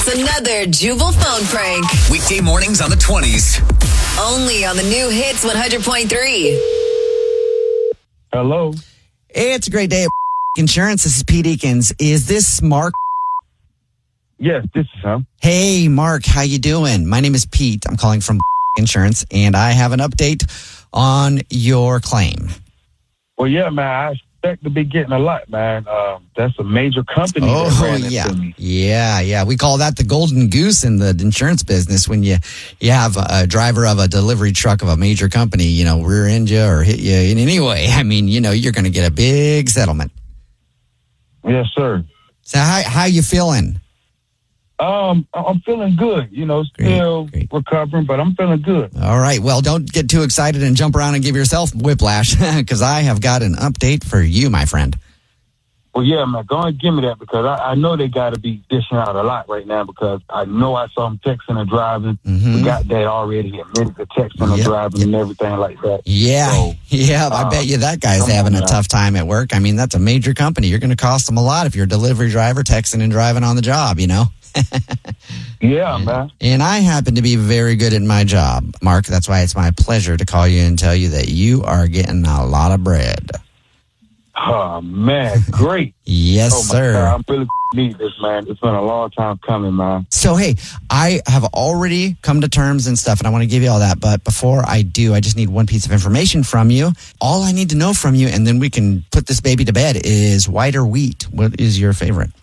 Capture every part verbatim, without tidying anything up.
It's another Jubal phone prank. Weekday mornings on the twenties. Only on the new Hits one hundred point three. Hello. Hey, it's a great day at Insurance. This is Pete Eakins. Is this Mark? Yes, this is him. Hey, Mark, how you doing? My name is Pete. I'm calling from Insurance, and I have an update on your claim. Well, yeah, man, I expect to be getting a lot, man. Uh, that's a major company Oh, that ran yeah. into me. Yeah, yeah. We call that the golden goose in the insurance business. When you, you have a driver of a delivery truck of a major company, you know, rear end you or hit you in any way. I mean, you know, you're going to get a big settlement. Yes, sir. So how how you feeling? Um, I'm feeling good. You know, still Great, great. recovering, but I'm feeling good. All right. Well, don't get too excited and jump around and give yourself whiplash because I have got an update for you, my friend. Well, yeah, man, go and give me that because I, I know they got to be dishing out a lot right now because I know I saw them texting and driving. Mm-hmm. We got that already admitted to texting and Yep, driving yep. and everything like that. Yeah. So, yeah. I uh, bet you that guy's come having on a now. tough time at work. I mean, that's a major company. You're going to cost them a lot if you're a delivery driver texting and driving on the job, you know? Yeah, man. And I happen to be very good at my job, Mark. That's why it's my pleasure to call you and tell you that you are getting a lot of bread. Oh, man, great. Yes, oh, my sir. God, I really need this, man. It's been a long time coming, man. So, hey, I have already come to terms and stuff, and I want to give you all that. But before I do, I just need one piece of information from you. All I need to know from you, and then we can put this baby to bed, is white or wheat. What is your favorite?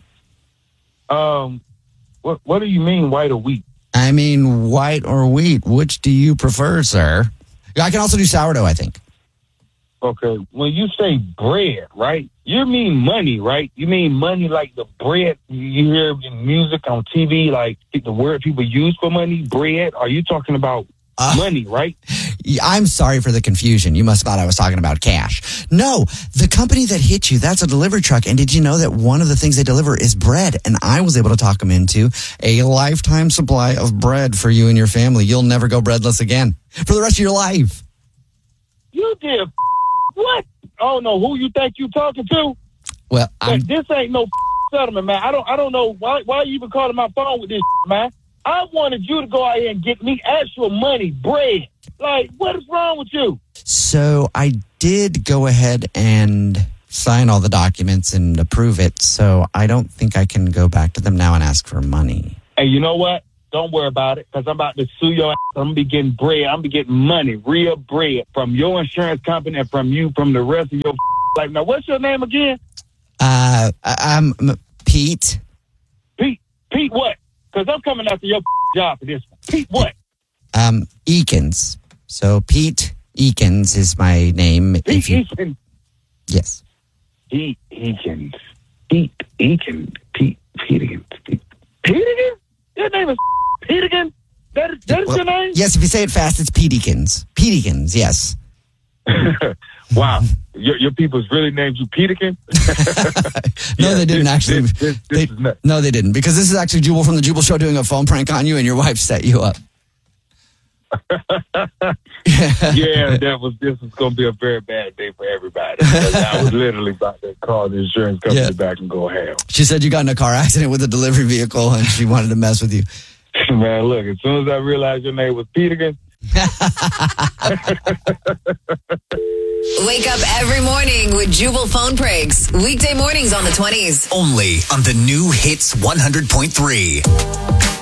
Um, what what do you mean, white or wheat? I mean, white or wheat. Which do you prefer, sir? I can also do sourdough, I think. Okay, when you say bread, right? You mean money, right? You mean money like the bread you hear in music on T V, like the word people use for money, bread? Are you talking about Uh, money, right? I'm sorry for the confusion. You must have thought I was talking about cash. No, the company that hit you, that's a delivery truck. And did you know that one of the things they deliver is bread? And I was able to talk them into a lifetime supply of bread for you and your family. You'll never go breadless again for the rest of your life. You did what? I don't know who you think you talking to. Well, But I'm, this ain't no settlement, man. I don't I don't know why why you even calling my phone with this, man. I wanted you to go out here and get me actual money, bread. Like, what is wrong with you? so I did go ahead and sign all the documents and approve it. So I don't think I can go back to them now and ask for money. Hey, you know what? Don't worry about it, because I'm about to sue your ass. I'm going to be getting bread. I'm going to be getting money, real bread, from your insurance company and from you, from the rest of your life. Now, what's your name again? Uh, I- I'm M- Pete. Pete. Pete what? Because I'm coming after your job for this one. Pete what? Um, Eakins. So Pete Eakins is my name. Pete If you, Eakins. yes. Pete Eakins. Pete Eakins. Pete Pete Eakins. Pete Eakins? Your name is Pete Eakins? That is, that is Well, your name? Yes, if you say it fast, it's Pete Eakins. Pete Eakins, yes. Wow. Your, your people's really named you Pete Eakins? No, Yeah, they didn't this- actually. this- this- this they- is nuts. no, they didn't, because this is actually Jubal from the Jubal Show doing a phone prank on you, and your wife set you up. Yeah, that was this was gonna be a very bad day for everybody. Because I was literally about to call the insurance company Yeah. back and go ham. She said you got in a car accident with a delivery vehicle, and she wanted to mess with you. Man, look, as soon as I realized your name was Pete again, Wake up every morning with Jubal phone pranks. Weekday mornings on the twenties. Only on the new Hits one hundred point three.